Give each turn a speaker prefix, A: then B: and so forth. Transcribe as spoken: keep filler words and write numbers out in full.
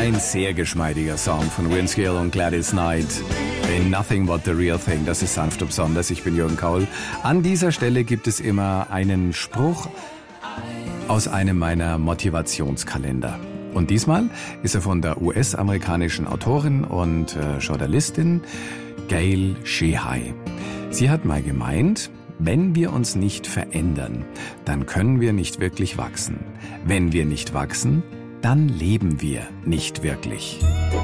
A: Ein sehr geschmeidiger Song von Vince Gill und Gladys Knight. In Nothing But The Real Thing, das ist sanft und besonders. Ich bin Jürgen Kaul. An dieser Stelle gibt es immer einen Spruch aus einem meiner Motivationskalender. Und diesmal ist er von der U S-amerikanischen Autorin und äh, Journalistin Gail Sheehy. Sie hat mal gemeint, wenn wir uns nicht verändern, dann können wir nicht wirklich wachsen. Wenn wir nicht wachsen, dann leben wir nicht wirklich.